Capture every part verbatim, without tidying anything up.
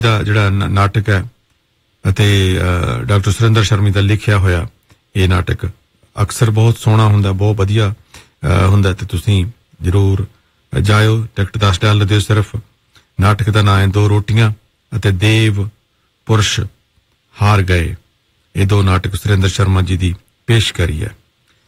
ਜਿਹੜਾ ਨਾਟਕ ਹੈ ਅਤੇ ਡਾਕਟਰ ਸੁਰਿੰਦਰ ਸ਼ਰਮੀ ਦਾ ਲਿਖਿਆ ਹੋਇਆ ਇਹ ਨਾਟਕ ਅਕਸਰ ਬਹੁਤ ਸੋਹਣਾ ਹੁੰਦਾ, ਬਹੁਤ ਵਧੀਆ ਹੁੰਦਾ ਤੇ ਤੁਸੀਂ ਜ਼ਰੂਰ ਜਾਇਓ। ਟਿਕਟ ਦਸ ਡਾਲਰ ਦੇ ਸਿਰਫ। ਨਾਟਕ ਦਾ ਨਾਂ ਹੈ ਦੋ ਰੋਟੀਆਂ ਅਤੇ ਦੇਵ ਪੁਰਸ਼ ਹਾਰ ਗਏ। ਇਹ ਦੋ ਨਾਟਕ ਸੁਰਿੰਦਰ ਸ਼ਰਮਾ ਜੀ ਦੀ ਪੇਸ਼ਕਾਰੀ ਹੈ।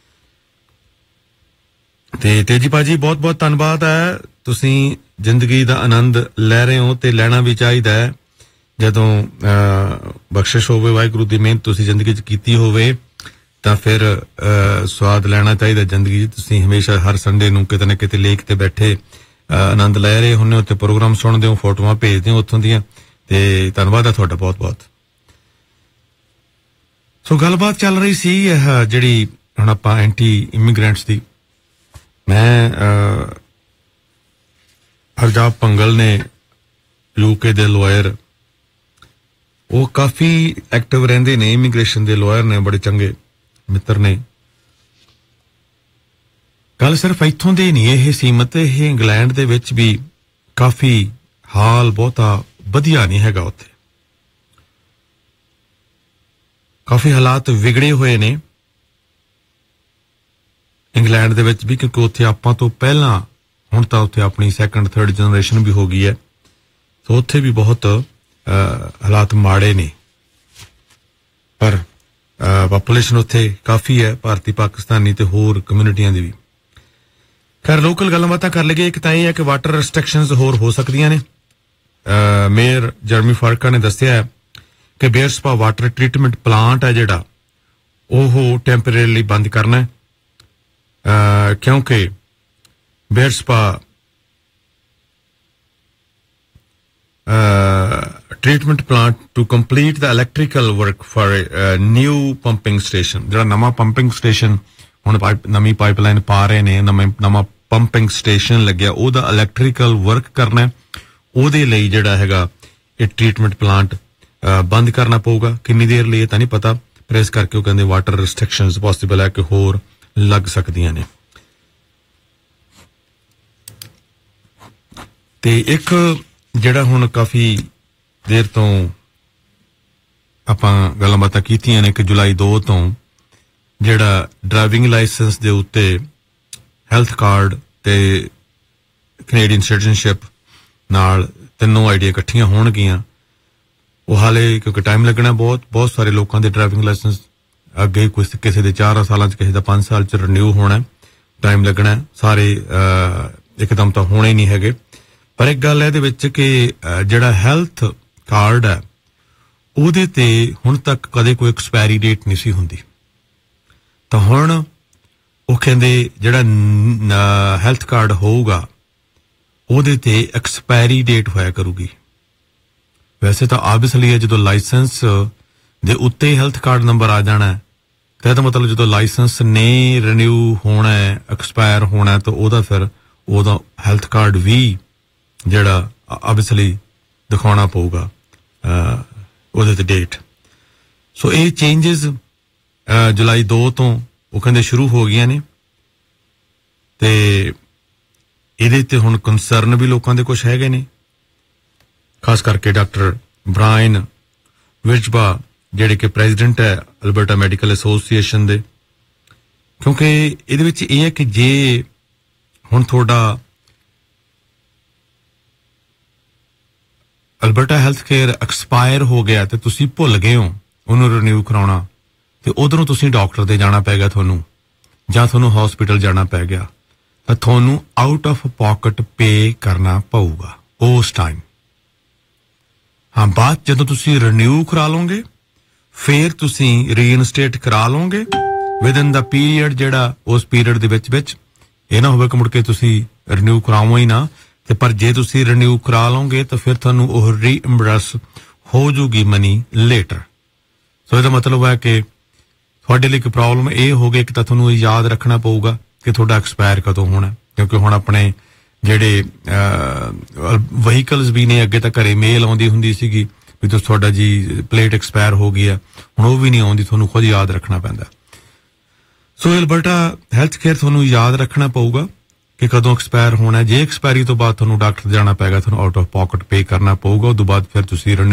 ਤੇ ਤੇਜੀ ਭਾਜੀ ਬਹੁਤ ਬਹੁਤ ਧੰਨਵਾਦ ਹੈ, ਤੁਸੀਂ ਜ਼ਿੰਦਗੀ ਦਾ ਆਨੰਦ ਲੈ ਰਹੇ ਹੋ ਤੇ ਲੈਣਾ ਵੀ ਚਾਹੀਦਾ ਹੈ। ਜਦੋਂ ਬਖਸ਼ਿਸ਼ ਹੋਵੇ, ਵਾਹਿਗੁਰੂ ਦੀ ਮਿਹਨਤ ਤੁਸੀਂ ਜ਼ਿੰਦਗੀ 'ਚ ਕੀਤੀ ਹੋਵੇ ਤਾਂ ਫਿਰ ਸਵਾਦ ਲੈਣਾ ਚਾਹੀਦਾ ਜ਼ਿੰਦਗੀ 'ਚ। ਤੁਸੀਂ ਹਮੇਸ਼ਾ ਹਰ ਸੰਡੇ ਨੂੰ ਕਿਤੇ ਨਾ ਕਿਤੇ ਲੇਕ ਤੇ ਬੈਠੇ ਆਨੰਦ ਲੈ ਰਹੇ ਹੁੰਦੇ ਹੋ ਤੇ ਪ੍ਰੋਗਰਾਮ ਸੁਣਦੇ ਹੋ, ਫੋਟੋਆਂ ਭੇਜਦੇ ਹੋ ਉੱਥੋਂ ਦੀਆਂ, ਤੇ ਧੰਨਵਾਦ ਹੈ ਤੁਹਾਡਾ ਬਹੁਤ ਬਹੁਤ। ਸੋ ਗੱਲਬਾਤ ਚੱਲ ਰਹੀ ਸੀ ਇਹ ਜਿਹੜੀ ਹੁਣ ਆਪਾਂ ਐਂਟੀ ਇਮੀਗ੍ਰੈਂਟਸ ਦੀ। ਮੈਂ ਹਰਜਾਬ ਪੰਗਲ ਨੇ ਯੂਕੇ ਦੇ ਲਾਇਰ, ਉਹ ਕਾਫੀ ਐਕਟਿਵ ਰਹਿੰਦੇ ਨੇ, ਇਮੀਗ੍ਰੇਸ਼ਨ ਦੇ ਲਾਇਰ ਨੇ, ਬੜੇ ਚੰਗੇ ਮਿੱਤਰ ਨੇ। ਗੱਲ ਸਿਰਫ ਇੱਥੋਂ ਦੇ ਨਹੀਂ ਇਹ ਸੀਮਤ, ਇਹ ਇੰਗਲੈਂਡ ਦੇ ਵਿੱਚ ਵੀ ਕਾਫੀ ਹਾਲ ਬਹੁਤਾ ਵਧੀਆ ਨਹੀਂ ਹੈਗਾ। ਉੱਥੇ ਕਾਫੀ ਹਾਲਾਤ ਵਿਗੜੇ ਹੋਏ ਨੇ ਇੰਗਲੈਂਡ ਦੇ ਵਿੱਚ ਵੀ, ਕਿਉਂਕਿ ਉੱਥੇ ਆਪਾਂ ਤੋਂ ਪਹਿਲਾਂ, ਹੁਣ ਤਾਂ ਉੱਥੇ ਆਪਣੀ ਸੈਕੰਡ ਥਰਡ ਜਨਰੇਸ਼ਨ ਵੀ ਹੋ ਗਈ ਹੈ, ਸੋ ਉੱਥੇ ਵੀ ਬਹੁਤ ਹਾਲਾਤ ਮਾੜੇ ਨੇ। ਪਰ ਪਾਪੂਲੇਸ਼ਨ ਉੱਥੇ ਕਾਫੀ ਹੈ, ਭਾਰਤੀ ਪਾਕਿਸਤਾਨੀ ਤੇ ਹੋਰ ਕਮਿਊਨਿਟੀਆਂ ਦੀ ਵੀ। ਖੈਰ ਲੋਕਲ ਗੱਲਬਾਤਾਂ ਕਰ ਲਈਏ। ਇੱਕ ਤਾਂ ਇਹ ਹੈ ਕਿ ਵਾਟਰ ਰਿਸਟ੍ਰਿਕਸ਼ਨਸ ਹੋਰ ਹੋ ਸਕਦੀਆਂ ਨੇ। ਮੇਅਰ ਜਰਮੀ ਫਾਰਕਾ ਨੇ ਦੱਸਿਆ ਕਿ ਬੇਅਰਸਪਾ ਵਾਟਰ ਟ੍ਰੀਟਮੈਂਟ ਪਲਾਂਟ ਹੈ ਜਿਹੜਾ ਉਹ ਟੈਂਪਰੇਰੀਲੀ ਬੰਦ ਕਰਨਾ ਹੈ, ਕਿਉਂਕਿ ਬੇਅਰਸਪਾ treatment plant two complete the electrical work for new pumping station. ਜਿਹੜਾ ਨਵਾਂ ਪੰਪਿੰਗ ਸਟੇਸ਼ਨ ਹੁਣ ਨਵੀਂ ਪਾਈਪਲਾਈਨ ਪਾ ਰਹੇ ਨੇ, ਨਵਾਂ ਪੰਪਿੰਗ ਸਟੇਸ਼ਨ ਲੱਗਿਆ, ਉਹਦਾ ਇਲੈਕਟ੍ਰੀਕਲ ਵਰਕ ਕਰਨਾ, ਉਹਦੇ ਲਈ ਜਿਹੜਾ ਹੈਗਾ ਇਹ ਟ੍ਰੀਟਮੈਂਟ ਪਲਾਂਟ ਬੰਦ ਕਰਨਾ ਪਊਗਾ। ਕਿੰਨੀ ਦੇਰ ਲਈ ਇਹ ਤਾਂ ਨਹੀਂ ਪਤਾ, ਪਰ ਇਸ ਕਰਕੇ ਉਹ ਕਹਿੰਦੇ ਵਾਟਰ ਰਿਸਟ੍ਰਿਕਸ਼ਨਸ ਪੋਸੀਬਲ ਹੈ ਕਿ ਹੋਰ ਲੱਗ ਸਕਦੀਆਂ ਨੇ। ਤੇ ਇੱਕ ਜਿਹੜਾ ਹੁਣ ਕਾਫੀ ਦੇਰ ਤੋਂ ਆਪਾਂ ਗੱਲਾਂ ਬਾਤਾਂ ਕੀਤੀਆਂ ਨੇ ਕਿ ਜੁਲਾਈ ਦੋ ਤੋਂ ਜਿਹੜਾ ਡਰਾਈਵਿੰਗ ਲਾਇਸੈਂਸ ਦੇ ਉੱਤੇ ਹੈਲਥ ਕਾਰਡ ਤੇ ਕੈਨੇਡੀਅਨ ਸਿਟੀਜ਼ਨਸ਼ਿਪ ਨਾਲ ਤਿੰਨੋਂ ਆਈਡੀਆਂ ਇਕੱਠੀਆਂ ਹੋਣਗੀਆਂ। ਉਹ ਹਾਲੇ ਕਿਉਂਕਿ ਟਾਈਮ ਲੱਗਣਾ, ਬਹੁਤ ਬਹੁਤ ਸਾਰੇ ਲੋਕਾਂ ਦੇ ਡਰਾਈਵਿੰਗ ਲਾਇਸੈਂਸ ਅੱਗੇ ਕਿਸੇ ਦੇ ਚਾਰ ਸਾਲਾਂ 'ਚ, ਕਿਸੇ ਦਾ ਪੰਜ ਸਾਲ 'ਚ ਰਿਨਿਊ ਹੋਣਾ, ਟਾਈਮ ਲੱਗਣਾ, ਸਾਰੇ ਇੱਕਦਮ ਤਾਂ ਹੋਣੇ ਨਹੀਂ ਹੈਗੇ। ਪਰ ਇੱਕ ਗੱਲ ਇਹਦੇ ਵਿੱਚ ਕਿ ਜਿਹੜਾ ਹੈਲਥ ਕਾਰਡ ਹੈ ਉਹਦੇ ਤੇ ਹੁਣ ਤੱਕ ਕਦੇ ਕੋਈ ਐਕਸਪਾਇਰੀ ਡੇਟ ਨਹੀਂ ਸੀ ਹੁੰਦੀ, ਤਾਂ ਹੁਣ ਉਹ ਕਹਿੰਦੇ ਜਿਹੜਾ ਹੈਲਥ ਕਾਰਡ ਹੋਊਗਾ ਉਹਦੇ ਤੇ ਐਕਸਪਾਇਰੀ ਡੇਟ ਹੋਇਆ ਕਰੂਗੀ। ਵੈਸੇ ਤਾਂ ਆਬਵੀਅਸਲੀ ਹੈ ਜਦੋਂ ਲਾਇਸੈਂਸ ਦੇ ਉੱਤੇ ਹੈਲਥ ਕਾਰਡ ਨੰਬਰ ਆ ਜਾਣਾ ਹੈ ਤਾਂ ਇਹਦਾ ਮਤਲਬ ਜਦੋਂ ਲਾਇਸੈਂਸ ਨੇ ਰਿਨਿਊ ਹੋਣਾ ਹੈ, ਐਕਸਪਾਇਰ ਹੋਣਾ, ਤਾਂ ਉਹਦਾ ਫਿਰ ਉਹਦਾ ਹੈਲਥ ਕਾਰਡ ਵੀ ਜਿਹੜਾ ਆਬਵੀਅਸਲੀ ਦਿਖਾਉਣਾ ਪਊਗਾ ਉਹਦੇ ਤੇ ਡੇਟ। ਸੋ ਇਹ ਚੇਂਜਸ ਜੁਲਾਈ ਦੋ ਤੋਂ ਉਹ ਕਹਿੰਦੇ ਸ਼ੁਰੂ ਹੋ ਗਈਆਂ ਨੇ, ਤੇ ਇਹਦੇ ਤੇ ਹੁਣ ਕੰਸਰਨ ਵੀ ਲੋਕਾਂ ਦੇ ਕੁਝ ਹੈਗੇ ਨੇ, ਖਾਸ ਕਰਕੇ ਡਾਕਟਰ ਬ੍ਰਾਇਨ ਵਿਰਜਬਾ ਜਿਹੜੇ ਕਿ ਪ੍ਰੈਜ਼ੀਡੈਂਟ ਹੈ ਅਲਬਰਟਾ ਮੈਡੀਕਲ ਐਸੋਸੀਏਸ਼ਨ ਦੇ, ਕਿਉਂਕਿ ਇਹਦੇ ਵਿੱਚ ਇਹ ਹੈ ਕਿ ਜੇ ਹੁਣ ਤੁਹਾਡਾ ਅਲਬਰਟਾ ਹੈਲਥ ਕੇਅਰ ਐਕਸਪਾਇਰ ਹੋ ਗਿਆ ਤੇ ਤੁਸੀਂ ਭੁੱਲ ਗਏ ਹੋ ਉਹਨੂੰ ਰਿਨਿਊ ਕਰਾਉਣਾ, ਤੇ ਉਧਰੋਂ ਤੁਸੀਂ ਡਾਕਟਰ ਦੇ ਜਾਣਾ ਪੈ ਗਿਆ ਤੁਹਾਨੂੰ, ਜਾਂ ਤੁਹਾਨੂੰ ਹਸਪੀਟਲ ਜਾਣਾ ਪੈ ਗਿਆ, ਤਾਂ ਤੁਹਾਨੂੰ ਆਊਟ ਆਫ ਪਾਕਟ ਪੇ ਕਰਨਾ ਪਊਗਾ ਉਸ ਟਾਈਮ। ਹਾਂ, ਬਾਅਦ ਜਦੋਂ ਤੁਸੀਂ ਰਿਨਿਊ ਕਰਾ ਲਓਗੇ ਫਿਰ ਤੁਸੀਂ ਰੀਇਨਸਟੇਟ ਕਰਾ ਲਓਗੇ ਵਿਦਨ ਦਾ ਪੀਰੀਅਡ, ਜਿਹੜਾ ਉਸ ਪੀਰੀਅਡ ਦੇ ਵਿੱਚ ਵਿੱਚ ਇਹ ਨਾ ਹੋਵੇ ਕਿ ਮੁੜ ਕੇ ਤੁਸੀਂ ਰਿਨਿਊ ਕਰਾਵੋ ਹੀ ਨਾ, ਤੇ ਪਰ ਜੇ ਤੁਸੀਂ ਰਿਨਿਊ ਕਰਾ ਲਓਗੇ ਤਾਂ ਫਿਰ ਤੁਹਾਨੂੰ ਉਹ ਰੀਇੰਬਰਸ ਹੋ ਜੂਗੀ ਮਨੀ ਲੇਟਰ। ਸੋ ਇਹਦਾ ਮਤਲਬ ਹੈ ਕਿ ਤੁਹਾਡੇ ਲਈ ਇੱਕ ਪ੍ਰੋਬਲਮ ਇਹ ਹੋ ਗਈ ਕਿ ਤਾਂ ਤੁਹਾਨੂੰ ਯਾਦ ਰੱਖਣਾ ਪਊਗਾ ਕਿ ਤੁਹਾਡਾ ਐਕਸਪਾਇਰ ਕਦੋਂ ਹੋਣਾ, ਕਿਉਂਕਿ ਹੁਣ ਆਪਣੇ ਜਿਹੜੇ ਵਹੀਕਲਸ ਵੀ ਨੇ, ਅੱਗੇ ਤਾਂ ਘਰੇ ਮੇਲ ਆਉਂਦੀ ਹੁੰਦੀ ਸੀਗੀ ਵੀ ਤੁਸੀਂ ਤੁਹਾਡਾ ਜੀ ਪਲੇਟ ਐਕਸਪਾਇਰ ਹੋ ਗਈ ਆ, ਹੁਣ ਉਹ ਵੀ ਨਹੀਂ ਆਉਂਦੀ, ਤੁਹਾਨੂੰ ਖੁਦ ਯਾਦ ਰੱਖਣਾ ਪੈਂਦਾ। ਸੋ ਅਲਬਰਟਾ ਹੈਲਥ ਕੇਅਰ ਤੁਹਾਨੂੰ ਯਾਦ ਰੱਖਣਾ ਪਊਗਾ ਕਿ ਕਦੋਂ ਐਕਸਪਾਇਰ ਹੋਣਾ। ਜੇ ਐਕਸਪਾਇਰੀ ਤੋਂ ਬਾਅਦ ਤੁਹਾਨੂੰ ਡਾਕਟਰ ਜਾਣਾ ਪਏਗਾ, ਤੁਹਾਨੂੰ ਆਊਟ ਆਫ ਪਾਕਟ ਪੇ ਕਰਨਾ ਪਊਗਾ। ਉਸ ਤੋਂ ਬਾਅਦ ਫਿਰ ਤੁਸੀਂ